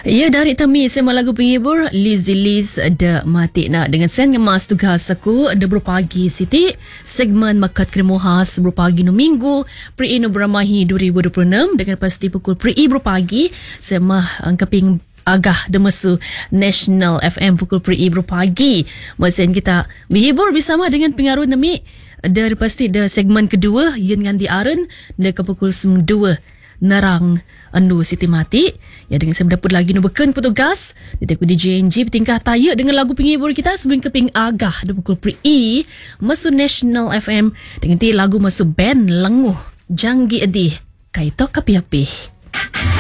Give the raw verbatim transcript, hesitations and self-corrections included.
Ya, dari Tami sema lagu penghibur Lizzy Liz de Mati nak dengan sen ngemas tugas aku ada berpagi Siti segmen Makat Krimu Khas berpagi no minggu Pri no Beramahi dua ribu dua puluh enam dengan pasti pukul Pri berpagi sema angkaping agah demesu National F M pukul Pri berpagi mesin kita berhibur bersama dengan pengaruh nami dari pasti de segmen kedua yang dengan diaren de ke pukul sembilan Narang anu Siti Mati ya dengan saya mendapat lagi nu beken petugas diteku D J N G bertingkah taya dengan lagu penghibur kita sebelum keping agah di pukul Pri E masuk National F M dengan ti lagu masuk band Lenguh Janggi Edi Kaitok Kapi-api.